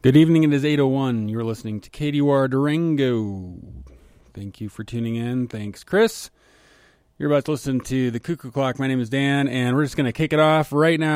Good evening, it is 8:01. You're listening to KDUR Durango. Thank you for tuning in. Thanks, Chris. You're about to listen to the Cuckoo Clock. My name is Dan, and we're just going to kick it off right now